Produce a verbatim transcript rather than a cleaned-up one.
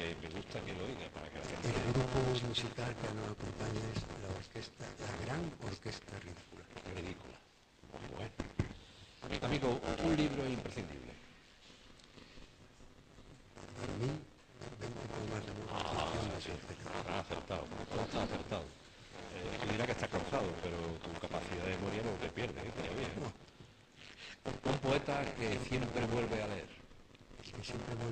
que me gusta que lo oiga, para que la gente... El grupo musical que nos acompaña es la orquesta, la Gran Orquesta Ridícula. Ridícula. Bueno. Amigo, un libro imprescindible. Para mí, veinte poemas de amor Ah, de sí, Sergio. está acertado, está acertado. Eh, tú dirás que estás cansado, pero tu capacidad de memoria no te pierde, ¿eh? Todavía. Un poeta que siempre vuelve a leer. Es que siempre